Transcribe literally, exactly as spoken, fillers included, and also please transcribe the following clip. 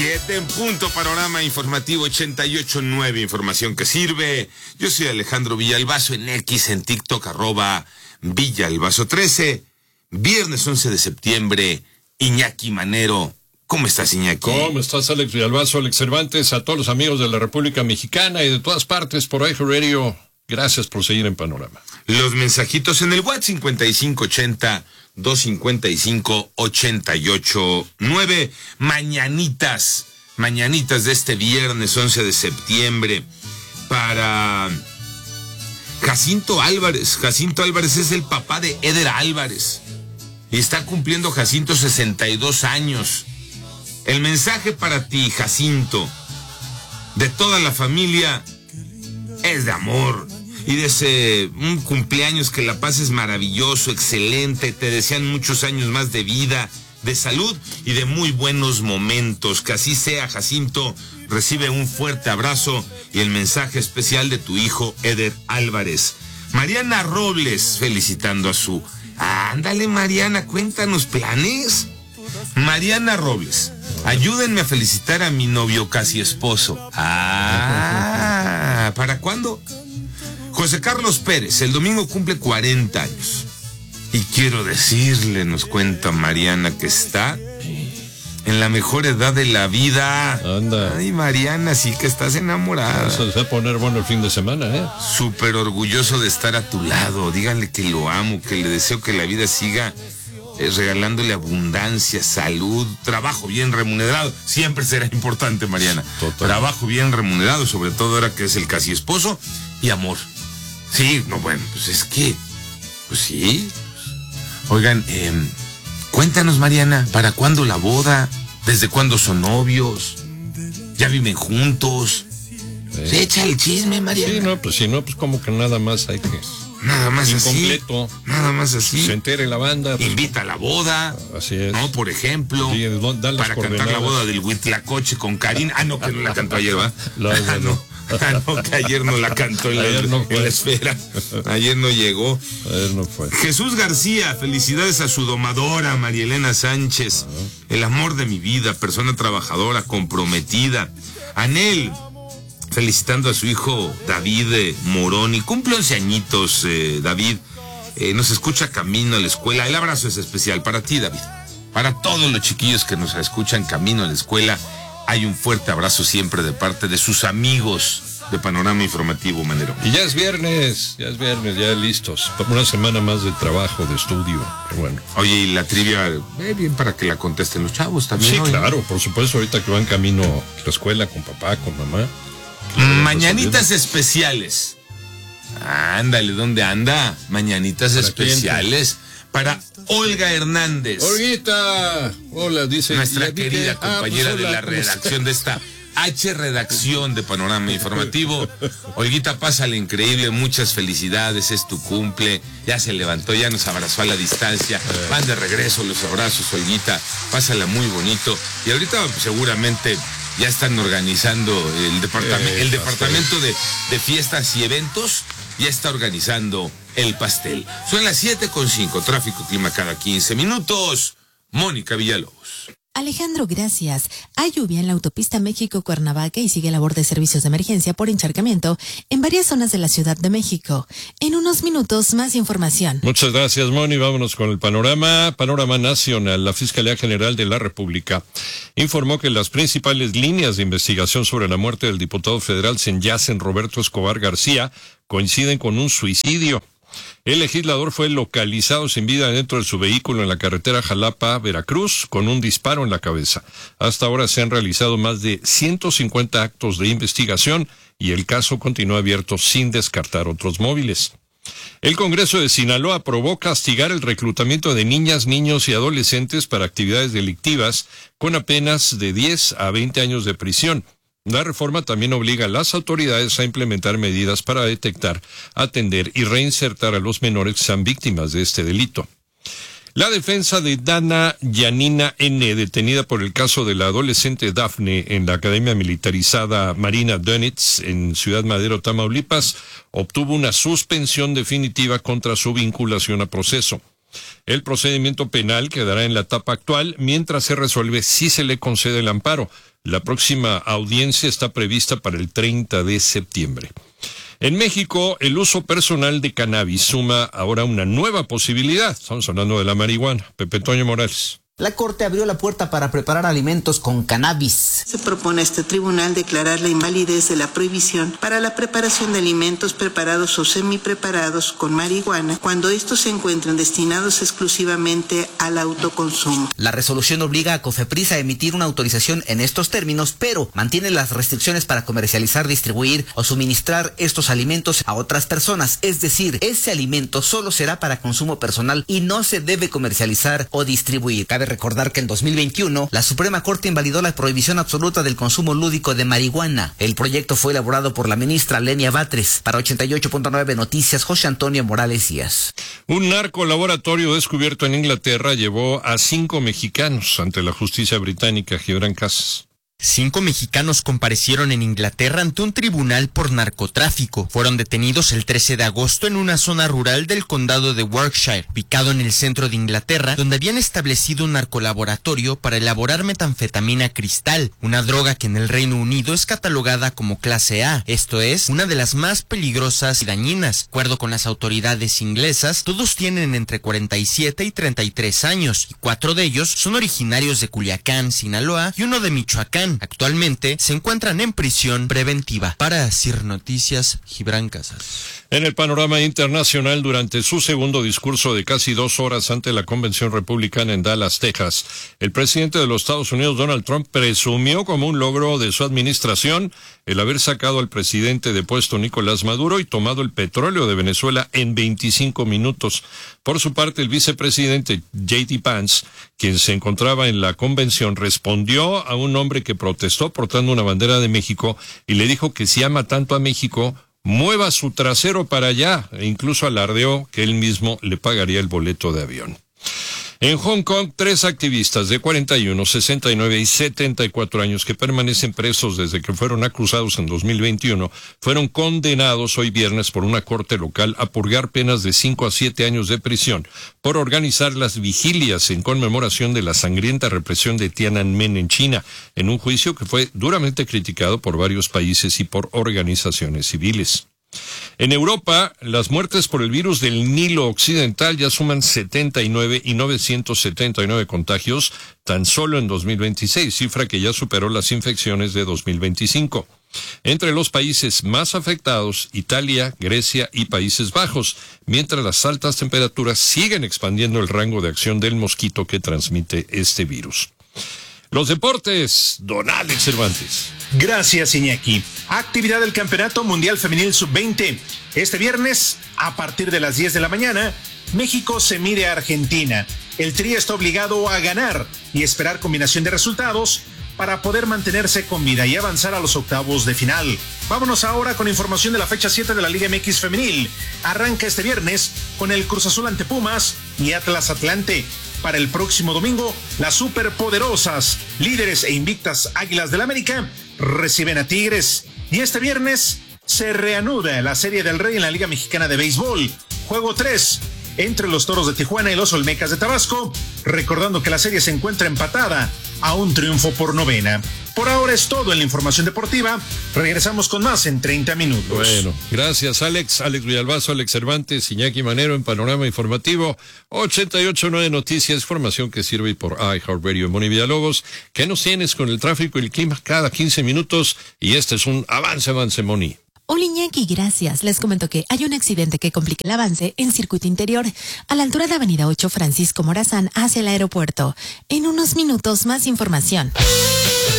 Siete en punto, panorama informativo ochenta y ocho punto nueve, información que sirve. Yo soy Alejandro Villalbazo, en X, en TikTok, arroba Villalbazo trece. Viernes once de septiembre, Iñaki Manero. ¿Cómo estás, Iñaki? ¿Cómo estás, Alex Villalbazo, Alex Cervantes, a todos los amigos de la República Mexicana y de todas partes por iHeartRadio? Gracias por seguir en Panorama. Los mensajitos en el WhatsApp cincuenta y cinco ochenta, doscientos cincuenta y cinco, ochenta y ocho nueve. Mañanitas, mañanitas de este viernes once de septiembre para Jacinto Álvarez. Jacinto Álvarez es el papá de Eder Álvarez y está cumpliendo Jacinto sesenta y dos años. El mensaje para ti, Jacinto, de toda la familia, es de amor. Y desde un cumpleaños que la pases maravilloso, excelente, te desean muchos años más de vida, de salud y de muy buenos momentos. Que así sea, Jacinto. Recibe un fuerte abrazo y el mensaje especial de tu hijo, Eder Álvarez. Mariana Robles, felicitando a su... Ándale, Mariana, cuéntanos planes. Mariana Robles, ayúdenme a felicitar a mi novio casi esposo. Ah, ¿para cuándo? José Carlos Pérez, el domingo cumple cuarenta años. Y quiero decirle, nos cuenta Mariana, que está en la mejor edad de la vida. Anda. Ay, Mariana, sí que estás enamorada. Eso se va a poner bueno el fin de semana, ¿eh? Súper orgulloso de estar a tu lado. Díganle que lo amo, que le deseo que la vida siga eh, regalándole abundancia, salud, trabajo bien remunerado. Siempre será importante, Mariana. Total. Trabajo bien remunerado, sobre todo ahora que es el casi esposo, y amor. Sí, no, bueno, pues es que, pues sí. Oigan, eh, cuéntanos, Mariana, ¿para cuándo la boda? ¿Desde cuándo son novios? ¿Ya viven juntos? Sí. Se echa el chisme, Mariana. Sí, no, pues si no, pues como que nada más hay que... Nada más Incompleto. así. Nada más así. Se entere la banda. Pues, invita a la boda. Así es. No, por ejemplo. Sí, dale para cantar la boda del Huitlacoche con Karin. Ah, no, que no la cantó ayer, ¿va? La, ah, no. Ah, no, que ayer no la cantó en, la, no en la esfera. Ayer no llegó. Ayer no fue. Jesús García, felicidades a su domadora, María Elena Sánchez. Uh-huh. El amor de mi vida, persona trabajadora, comprometida. Anel, felicitando a su hijo David eh, Moroni. Cumple once añitos, eh, David. Eh, nos escucha camino a la escuela. El abrazo es especial para ti, David. Para todos los chiquillos que nos escuchan camino a la escuela, hay un fuerte abrazo siempre de parte de sus amigos de Panorama Informativo, Manero. Y ya es viernes, ya es viernes, ya listos. Una semana más de trabajo, de estudio. Bueno. Oye, y la trivia, eh, bien para que la contesten los chavos también. Sí, hoy, claro, ¿no? Por supuesto, ahorita que van camino a la escuela con papá, con mamá. Mañanitas especiales. Ándale, ¿dónde anda? Mañanitas especiales para Olga Hernández. Olguita, hola, dice. Nuestra querida ah, compañera pues, hola, de la redacción de esta H redacción de Panorama Informativo. Olguita, pásale increíble, muchas felicidades, es tu cumple. Ya se levantó, ya nos abrazó a la distancia. Van de regreso los abrazos, Olguita. Pásala muy bonito. Y ahorita seguramente ya están organizando el departamento, el departamento de, de fiestas y eventos. Ya está organizando el pastel. Son las siete con cinco, tráfico, clima cada quince minutos. Mónica Villalobos. Alejandro, gracias. Hay lluvia en la autopista México-Cuernavaca y sigue labor de servicios de emergencia por encharcamiento en varias zonas de la Ciudad de México. En unos minutos, más información. Muchas gracias, Moni. Vámonos con el panorama. Panorama nacional. La Fiscalía General de la República informó que las principales líneas de investigación sobre la muerte del diputado federal Senyacen Roberto Escobar García coinciden con un suicidio. El legislador fue localizado sin vida dentro de su vehículo en la carretera Jalapa-Veracruz con un disparo en la cabeza. Hasta ahora se han realizado más de ciento cincuenta actos de investigación y el caso continúa abierto sin descartar otros móviles. El Congreso de Sinaloa aprobó castigar el reclutamiento de niñas, niños y adolescentes para actividades delictivas con apenas de diez a veinte años de prisión. La reforma también obliga a las autoridades a implementar medidas para detectar, atender y reinsertar a los menores que sean víctimas de este delito. La defensa de Dana Yanina N., detenida por el caso de la adolescente Dafne en la Academia Militarizada Marina Dönitz en Ciudad Madero, Tamaulipas, obtuvo una suspensión definitiva contra su vinculación a proceso. El procedimiento penal quedará en la etapa actual mientras se resuelve si se le concede el amparo. La próxima audiencia está prevista para el treinta de septiembre. En México, el uso personal de cannabis suma ahora una nueva posibilidad. Estamos hablando de la marihuana. Pepe Toño Morales. La Corte abrió la puerta para preparar alimentos con cannabis. Se propone a este tribunal declarar la invalidez de la prohibición para la preparación de alimentos preparados o semipreparados con marihuana cuando estos se encuentren destinados exclusivamente al autoconsumo. La resolución obliga a COFEPRIS a emitir una autorización en estos términos, pero mantiene las restricciones para comercializar, distribuir o suministrar estos alimentos a otras personas. Es decir, ese alimento solo será para consumo personal y no se debe comercializar o distribuir. Cabe recordar que en dos mil veintiuno la Suprema Corte invalidó la prohibición absoluta del consumo lúdico de marihuana. El proyecto fue elaborado por la ministra Lenia Batres. Para ochenta y ocho punto nueve Noticias, José Antonio Morales Díaz. Un narcolaboratorio descubierto en Inglaterra llevó a cinco mexicanos ante la justicia británica. Gibran Casas. Cinco mexicanos comparecieron en Inglaterra ante un tribunal por narcotráfico. Fueron detenidos el trece de agosto en una zona rural del condado de Warwickshire, ubicado en el centro de Inglaterra, donde habían establecido un narcolaboratorio para elaborar metanfetamina cristal, una droga que en el Reino Unido es catalogada como clase A, esto es, una de las más peligrosas y dañinas. De acuerdo con las autoridades inglesas, todos tienen entre cuarenta y siete y treinta y tres años, y cuatro de ellos son originarios de Culiacán, Sinaloa, y uno de Michoacán. Actualmente se encuentran en prisión preventiva. Para Sir Noticias, Gibran Casas. En el panorama internacional, durante su segundo discurso de casi dos horas ante la Convención Republicana en Dallas, Texas, el presidente de los Estados Unidos, Donald Trump, presumió como un logro de su administración el haber sacado al presidente de puesto Nicolás Maduro y tomado el petróleo de Venezuela en veinticinco minutos. Por su parte, el vicepresidente J D Vance, quien se encontraba en la convención, respondió a un hombre que protestó portando una bandera de México y le dijo que si ama tanto a México, mueva su trasero para allá, e incluso alardeó que él mismo le pagaría el boleto de avión. En Hong Kong, tres activistas de cuarenta y uno, sesenta y nueve y setenta y cuatro años que permanecen presos desde que fueron acusados en dos mil veintiuno, fueron condenados hoy viernes por una corte local a purgar penas de cinco a siete años de prisión por organizar las vigilias en conmemoración de la sangrienta represión de Tiananmen en China, en un juicio que fue duramente criticado por varios países y por organizaciones civiles. En Europa, las muertes por el virus del Nilo Occidental ya suman setenta y nueve y novecientos setenta y nueve contagios tan solo en dos mil veintiséis, cifra que ya superó las infecciones de dos mil veinticinco. Entre los países más afectados, Italia, Grecia y Países Bajos, mientras las altas temperaturas siguen expandiendo el rango de acción del mosquito que transmite este virus. Los deportes, don Alex Cervantes. Gracias, Iñaki. Actividad del Campeonato Mundial Femenil sub veinte. Este viernes, a partir de las diez de la mañana, México se mide a Argentina. El Tri está obligado a ganar y esperar combinación de resultados para poder mantenerse con vida y avanzar a los octavos de final. Vámonos ahora con información de la fecha siete de la Liga M X Femenil. Arranca este viernes con el Cruz Azul ante Pumas y Atlas Atlante. Para el próximo domingo, las superpoderosas, líderes e invictas Águilas del América reciben a Tigres. Y este viernes se reanuda la Serie del Rey en la Liga Mexicana de Béisbol. Juego tres entre los Toros de Tijuana y los Olmecas de Tabasco, recordando que la serie se encuentra empatada a un triunfo por novena. Por ahora es todo en la información deportiva. Regresamos con más en treinta minutos. Bueno, gracias Alex, Alex Villalbazo, Alex Cervantes, Iñaki Manero en Panorama Informativo, ochenta y ocho punto nueve Noticias, información que sirve por iHeartRadio. Moni Villalobos, ¿qué nos tienes con el tráfico y el clima cada quince minutos? Y este es un avance, avance, Moni. Hola Iñaki, gracias. Les comento que hay un accidente que complica el avance en circuito interior a la altura de Avenida ocho Francisco Morazán hacia el aeropuerto. En unos minutos más información.